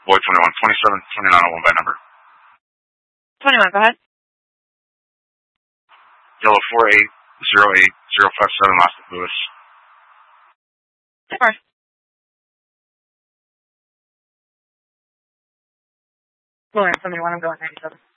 Boy 21, 272901 by number. 21, go ahead. Yellow 4808057, Los Louis. Sure. William 71, I'm going 97.